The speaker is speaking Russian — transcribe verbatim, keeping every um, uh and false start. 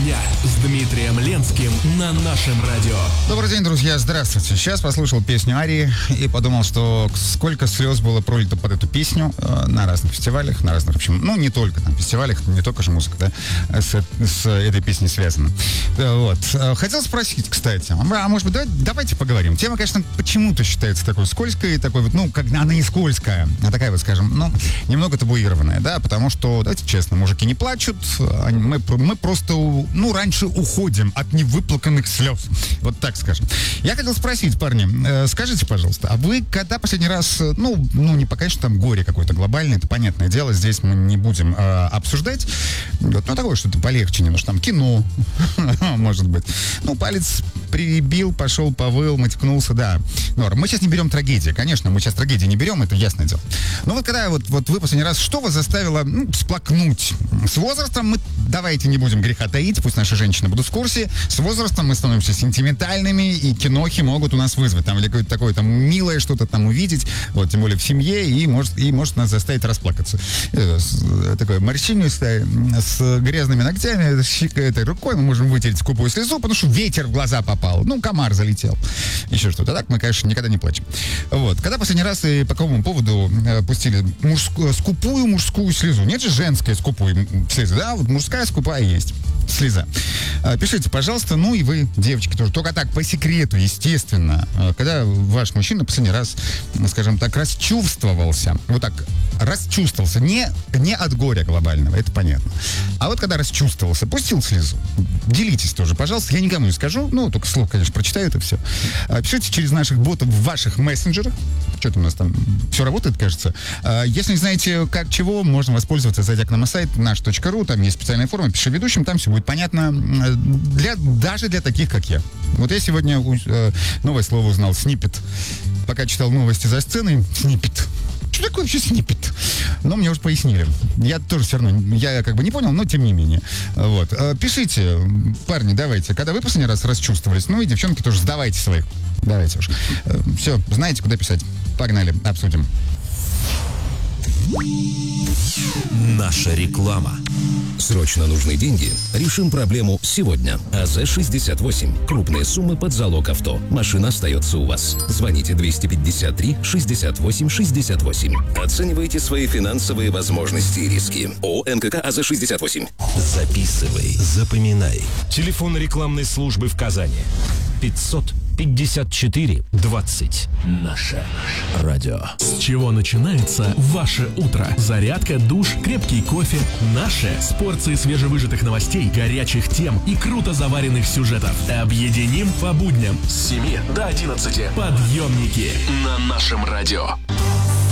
дня с Дмитрием Ленским на нашем радио. Добрый день, друзья, здравствуйте. Сейчас послушал песню Арии и подумал, что сколько слез было пролито под эту песню э, на разных фестивалях, на разных, в общем, ну, не только там фестивалях, не только же музыка, да, с, с этой песней связана. Вот. Хотел спросить, кстати, а может быть, давайте, давайте поговорим. Тема, конечно, почему-то считается такой скользкой, такой вот, ну, как она не скользкая, а такая вот, скажем, ну, немного табуированная, да, потому что, давайте честно, мужики не плачут, мы, мы просто, ну, раньше уходим от невыплаканных слез, вот так скажем. Я хотел спросить, парни, э, скажите, пожалуйста, а вы когда последний раз, ну, ну, не пока что там горе какое-то глобальное, это понятное дело, здесь мы не будем э, обсуждать, вот, ну, такое что-то полегче немножко, там, кино, может быть, ну, палец прибил, пошел, повыл, матькнулся, да, норм. Мы сейчас не берем трагедии, конечно, мы сейчас трагедии не берем, это ясное дело. Но вот когда вот, вот вы последний раз, что вас заставило, ну, всплакнуть? С возрастом мы, давайте не будем греха таить, пусть наши женщины будут в курсе, с возрастом мы становимся сентиментальными, и кинохи могут у нас вызвать, там, или какое-то такое там милое что-то там увидеть, вот, тем более в семье, и может, и может нас заставить расплакаться. Это, такое морщинистое, с грязными ногтями, этой рукой мы можем вытереть скупую слезу, потому что ветер в глаза попал, ну, комар залетел, еще что-то. Так мы, конечно, никогда не плачем. Вот. Когда последний раз и по какому поводу э, пустили мужскую, скупую мужскую слезу? Нет же женской скупой слезы, да? Вот мужская скупая есть слеза. Э, пишите, пожалуйста, ну и вы, девочки, тоже. Только так, по секрету, естественно. Э, когда ваш мужчина последний раз, скажем так, расчувствовался, вот так, расчувствовался, не, не от горя глобального, это понятно. А вот когда расчувствовался, пустил слезу, делитесь тоже, пожалуйста. Я никому не скажу, ну, только вслух, конечно, прочитаю это все. Пишите через наших ботов в ваших мессенджерах. Что-то у нас там все работает, кажется. Если не знаете, как чего, можно воспользоваться, зайдя к нам на сайт наш точка ру, там есть специальная форма, пиши ведущим, там все будет понятно, для, даже для таких, как я. Вот я сегодня новое слово узнал, сниппет. Пока читал новости за сценой, сниппет. Что такое вообще сниппет? Но мне уже пояснили. Я тоже все равно, я как бы не понял, но тем не менее. Вот. Пишите, парни, давайте. Когда вы последний раз расчувствовались, ну и девчонки тоже сдавайте своих. Давайте уж. Все, знаете, куда писать. Погнали, обсудим. Наша реклама. Срочно нужны деньги? Решим проблему сегодня. АЗ шестьдесят восемь. Крупные суммы под залог авто. Машина остается у вас. Звоните двести пятьдесят три шестьдесят восемь шестьдесят восемь. Оценивайте свои финансовые возможности и риски. ООО МКК АЗ шестьдесят восемь. Записывай, запоминай. Телефон рекламной службы в Казани. пятьсот пятьдесят четыре двадцать. Наше радио. С чего начинается ваше утро? Зарядка, душ, крепкий кофе. Наше с порцией свежевыжатых новостей, горячих тем и круто заваренных сюжетов. Объединим по будням с семи до одиннадцати. Подъемники на нашем радио.